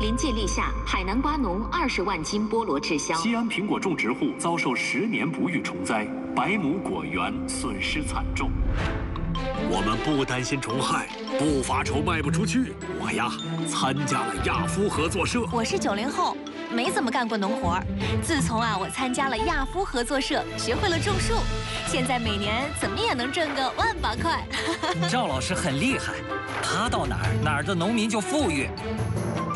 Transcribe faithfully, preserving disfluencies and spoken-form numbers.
临界立夏，海南瓜农二十万斤菠萝滞销。 西安苹果种植户遭受十年不遇虫灾，百亩果园损失惨重。 我们不担心虫害，不发愁卖不出去。我呀，参加了亚夫合作社。 我是九零后，没怎么干过农活。自从啊，我参加了亚夫合作社，学会了种树，现在每年怎么也能挣个万把块。 赵老师很厉害，他到哪儿哪儿的农民就富裕。